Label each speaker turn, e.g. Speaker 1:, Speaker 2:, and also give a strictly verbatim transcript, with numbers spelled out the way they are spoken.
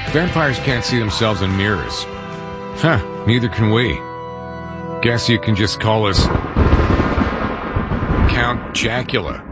Speaker 1: Vampires can't see themselves in mirrors. Huh, neither can we. Guess you can just call us Count Jacula.